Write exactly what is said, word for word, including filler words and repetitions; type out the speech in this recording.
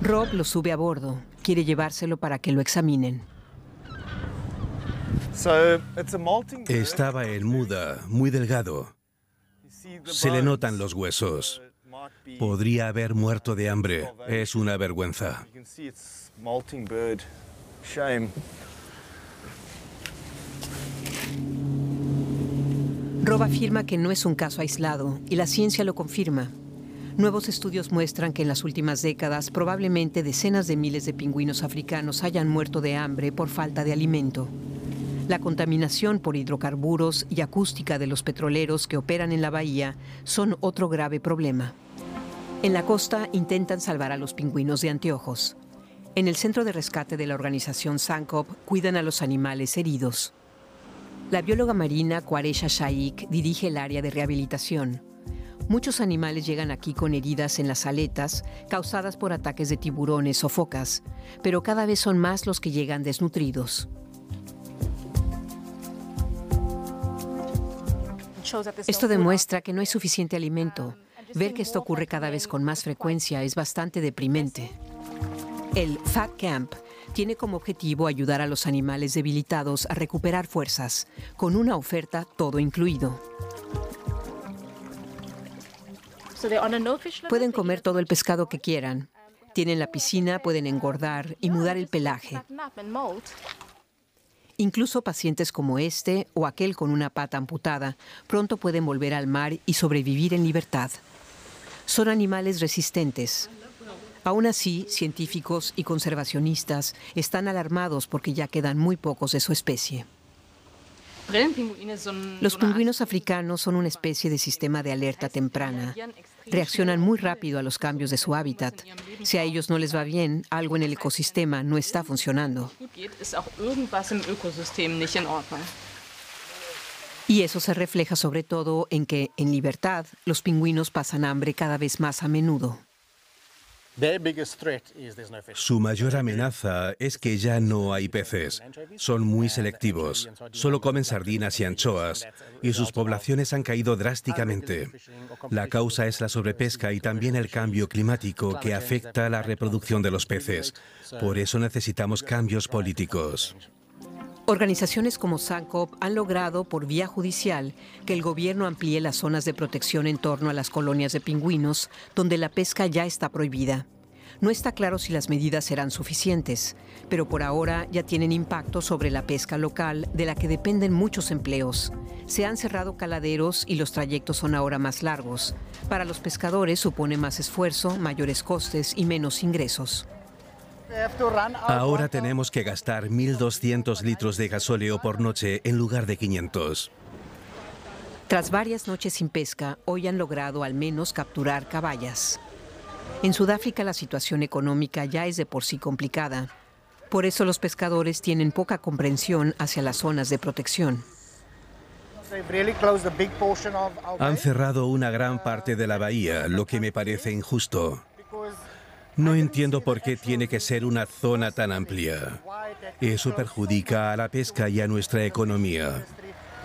Rob lo sube a bordo. Quiere llevárselo para que lo examinen. Estaba en muda, muy delgado. Se le notan los huesos. Podría haber muerto de hambre. Es una vergüenza. Rob afirma que no es un caso aislado y la ciencia lo confirma. Nuevos estudios muestran que en las últimas décadas probablemente decenas de miles de pingüinos africanos hayan muerto de hambre por falta de alimento. La contaminación por hidrocarburos y acústica de los petroleros que operan en la bahía son otro grave problema. En la costa intentan salvar a los pingüinos de anteojos. En el centro de rescate de la organización SANCOP cuidan a los animales heridos. La bióloga marina Qureshi Shaikh dirige el área de rehabilitación. Muchos animales llegan aquí con heridas en las aletas causadas por ataques de tiburones o focas, pero cada vez son más los que llegan desnutridos. Esto demuestra que no hay suficiente alimento. Ver que esto ocurre cada vez con más frecuencia es bastante deprimente. El Fat Camp tiene como objetivo ayudar a los animales debilitados a recuperar fuerzas, con una oferta todo incluido. Pueden comer todo el pescado que quieran. Tienen la piscina, pueden engordar y mudar el pelaje. Incluso pacientes como este o aquel con una pata amputada pronto pueden volver al mar y sobrevivir en libertad. Son animales resistentes. Aún así, científicos y conservacionistas están alarmados porque ya quedan muy pocos de su especie. Los pingüinos africanos son una especie de sistema de alerta temprana. Reaccionan muy rápido a los cambios de su hábitat. Si a ellos no les va bien, algo en el ecosistema no está funcionando. Y eso se refleja sobre todo en que, en libertad, los pingüinos pasan hambre cada vez más a menudo. Su mayor amenaza es que ya no hay peces. Son muy selectivos. Solo comen sardinas y anchoas, y sus poblaciones han caído drásticamente. La causa es la sobrepesca y también el cambio climático que afecta a la reproducción de los peces. Por eso necesitamos cambios políticos. Organizaciones como SANCOP han logrado, por vía judicial, que el gobierno amplíe las zonas de protección en torno a las colonias de pingüinos, donde la pesca ya está prohibida. No está claro si las medidas serán suficientes, pero por ahora ya tienen impacto sobre la pesca local, de la que dependen muchos empleos. Se han cerrado caladeros y los trayectos son ahora más largos. Para los pescadores supone más esfuerzo, mayores costes y menos ingresos. Ahora tenemos que gastar mil doscientos litros de gasóleo por noche en lugar de quinientos. Tras varias noches sin pesca, hoy han logrado al menos capturar caballas. En Sudáfrica la situación económica ya es de por sí complicada. Por eso los pescadores tienen poca comprensión hacia las zonas de protección. Han cerrado una gran parte de la bahía, lo que me parece injusto. No entiendo por qué tiene que ser una zona tan amplia. Eso perjudica a la pesca y a nuestra economía.